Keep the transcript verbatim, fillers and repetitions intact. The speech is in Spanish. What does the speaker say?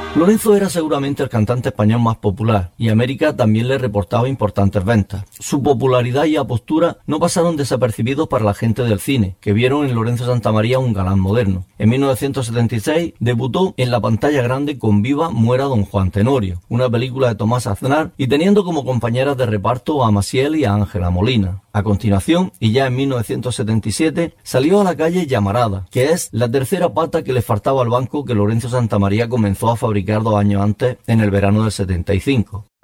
Lorenzo era seguramente el cantante español más popular y América también le reportaba importantes ventas. Su popularidad y apostura no pasaron desapercibidos para la gente del cine, que vieron en Lorenzo Santamaría un galán moderno. En mil novecientos setenta y seis debutó en la pantalla grande con Viva muera Don Juan Tenorio, una película de Tomás Aznar, y teniendo como compañeras de reparto a Maciel y a Ángela Molina. A continuación, y ya en mil novecientos setenta y siete, salió a la calle Llamarada, que es la tercera pata que le faltaba al banco que Lorenzo Santamaría comenzó a fabricar dos años antes, en el verano del setenta y cinco.